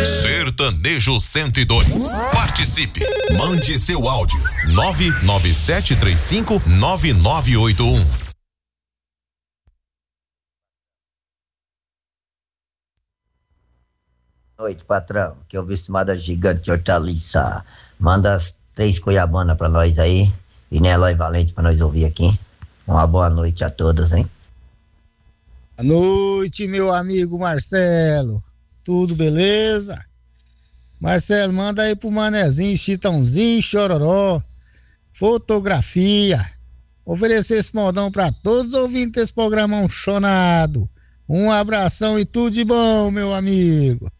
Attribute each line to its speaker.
Speaker 1: Sertanejo 102. Participe. Mande seu áudio. 997359981.
Speaker 2: Noite, patrão. Que é o estimada gigante de hortaliça. Manda as 3 cuiabanas pra nós aí. E Eloy Valente pra nós ouvir aqui. Uma boa noite a todos, hein?
Speaker 3: Boa noite, meu amigo Marcelo. Tudo beleza? Marcelo, manda aí pro Manezinho, Chitãozinho, Chororó. Fotografia. Oferecer esse modão pra todos os ouvintes desse programão chonado. Um abração e tudo de bom, meu amigo.